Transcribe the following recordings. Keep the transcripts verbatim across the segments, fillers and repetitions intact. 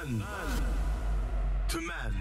Man to man.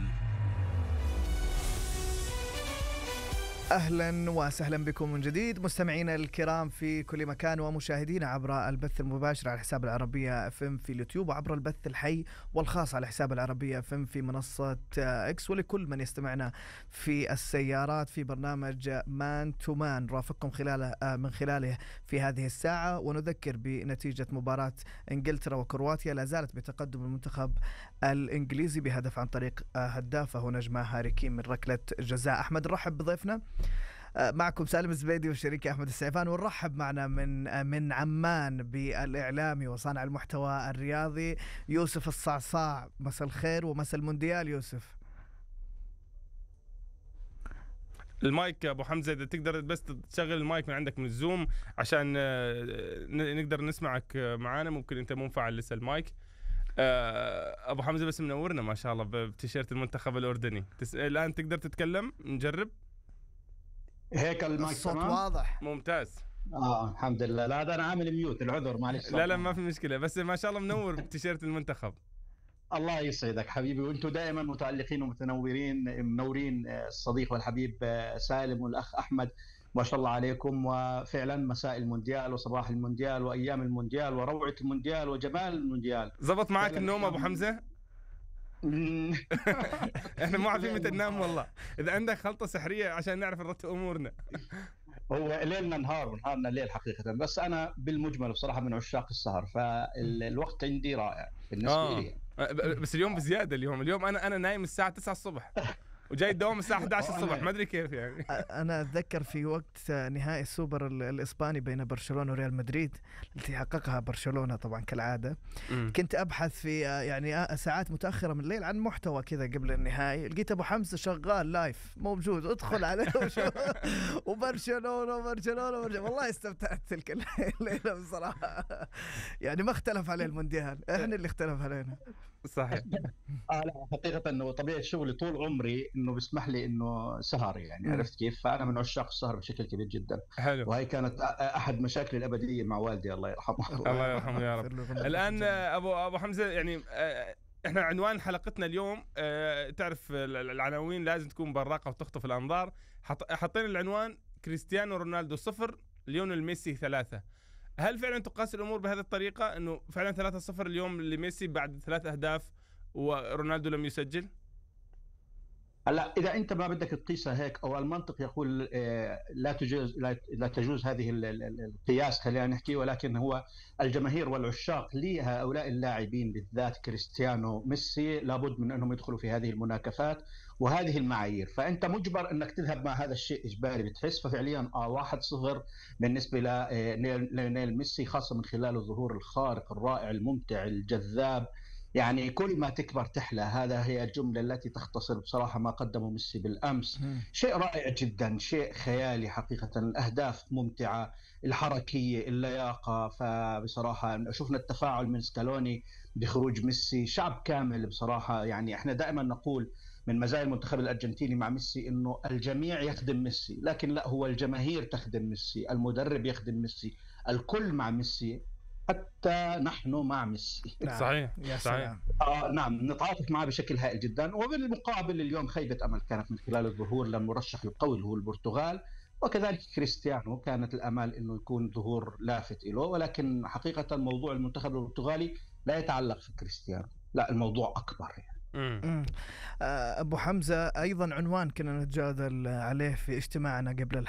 أهلا وسهلا بكم من جديد مستمعينا الكرام في كل مكان ومشاهدينا عبر البث المباشر على حساب العربية اف ام في اليوتيوب وعبر البث الحي والخاص على حساب العربية اف ام في منصة اكس، ولكل من يستمعنا في السيارات في برنامج مان تو مان رافقكم خلاله من خلاله في هذه الساعة. ونذكر بنتيجة مباراة انجلترا وكرواتيا، لا زالت بتقدم المنتخب الانجليزي بهدف عن طريق هدافه نجمة هاري كين من ركلة جزاء. احمد نرحب بضيفنا، معكم سالم الزبيدي وشريكي أحمد السعفان، ونرحب معنا من من عمان بالإعلامي وصانع المحتوى الرياضي يوسف الصعصاع. مساء الخير ومساء المونديال يوسف. المايك يا أبو حمزة إذا تقدر بس تشغل المايك من عندك من الزوم عشان نقدر نسمعك معانا. ممكن أنت مو مفعل لسه المايك. أبو حمزة بس منورنا ما شاء الله بتيشيرت المنتخب الأردني. الآن تقدر تتكلم، نجرب هيك المايك الصوت تمام؟ واضح ممتاز. اه الحمد لله. لا ده انا عامل ميوت، العذر معلش. لا لا ما في مشكلة، بس ما شاء الله منور بتيشيرت المنتخب. الله يسعدك حبيبي، وانتم دائما متألقين ومتنورين منورين. الصديق والحبيب سالم والاخ احمد ما شاء الله عليكم، وفعلا مساء المونديال وصباح المونديال وايام المونديال وروعة المونديال وجمال المونديال. زبط معك النوم ابو حمزة؟ احنا مو عارفين متى ننام والله. اذا عندك خلطة سحرية عشان نعرف نرتب امورنا. هو ليلنا نهار ونهارنا ليل حقيقة، بس أنا بالمجمل بصراحة من عشاق السهر، فالوقت عندي رائع بالنسبة آه. لي. بس اليوم بزيادة. اليوم اليوم أنا أنا نايم الساعة تسعة الصبح وجاي الدوام الساعة أحد عشر الصبح، ما أدري كيف يعني. أنا أتذكر في وقت نهائي السوبر الإسباني بين برشلونة وريال مدريد التي حققها برشلونة طبعا كالعادة، م. كنت أبحث في يعني ساعات متأخرة من الليل عن محتوى كذا قبل النهائي، لقيت أبو حمزة شغال لايف موجود، أدخل عليه وبرشلونة وبرشلونة وبرشلونة. والله استمتعت تلك الليلة بصراحة. يعني ما اختلف عليه المونديال، إحنا اللي اختلف علينا. صحيح. آه لا حقيقة إنه طبيعة شغلي طول عمري إنه بسمح لي إنه سهر، يعني م. عرفت كيف؟ فأنا من عشاق السهر بشكل كبير جدا. حلو. وهي كانت أحد مشاكلي الأبدية مع والدي الله يرحمه. الله يرحمه يا رب. الآن أبو أبو حمزة يعني إحنا عنوان حلقتنا اليوم تعرف العناوين لازم تكون براقة وتخطف الأنظار. حطينا العنوان كريستيانو رونالدو صفر ليونيل ميسي ثلاثة. هل فعلا تقاس الأمور بهذه الطريقة إنه فعلا ثلاثة صفر اليوم لميسي بعد ثلاث أهداف ورونالدو لم يسجل؟ هلا اذا انت ما بدك تقيسها هيك، او المنطق يقول لا تجوز لا تجوز هذه القياس خلينا نحكي، ولكن هو الجماهير والعشاق لهؤلاء اللاعبين بالذات كريستيانو ميسي لابد من انهم يدخلوا في هذه المناكفات وهذه المعايير، فانت مجبر انك تذهب مع هذا الشيء اجباري بتحس. ففعليا اه واحد صفر بالنسبه لليونيل ميسي، خاصه من خلال الظهور الخارق الرائع الممتع الجذاب. يعني كل ما تكبر تحلى، هذا هي الجملة التي تختصر بصراحة ما قدمه ميسي بالأمس. م. شيء رائع جدا، شيء خيالي حقيقة. الأهداف ممتعة، الحركية، اللياقة. فبصراحة شفنا التفاعل من سكالوني بخروج ميسي، شعب كامل بصراحة. يعني احنا دائما نقول من مزايا المنتخب الأرجنتيني مع ميسي إنه الجميع يخدم ميسي، لكن لا، هو الجماهير تخدم ميسي، المدرب يخدم ميسي، الكل مع ميسي، حتى نحن مع ميسي. نعم. صحيح يا صحيح. آه نعم، نتعاطف معه بشكل هائل جدا. وبالمقابل اليوم خيبة أمل كانت من خلال الظهور للمرشح القوي اللي هو البرتغال، وكذلك كريستيانو كانت الأمل إنه يكون ظهور لافت له، ولكن حقيقة موضوع المنتخب البرتغالي لا يتعلق في كريستيانو، لا الموضوع أكبر يعني. أبو حمزة أيضا عنوان كنا نتجادل عليه في اجتماعنا قبل